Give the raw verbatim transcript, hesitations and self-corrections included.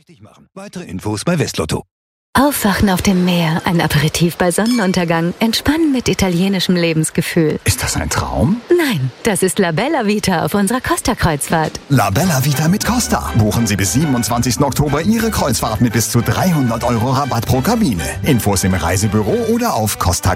richtig machen. Weitere Infos bei Westlotto. Aufwachen auf dem Meer, ein Aperitif bei Sonnenuntergang, entspannen mit italienischem Lebensgefühl. Ist das ein Traum? Nein, das ist La Bella Vita auf unserer Costa-Kreuzfahrt. La Bella Vita mit Costa. Buchen Sie bis siebenundzwanzigsten Oktober Ihre Kreuzfahrt mit bis zu dreihundert Euro Rabatt pro Kabine. Infos im Reisebüro oder auf costa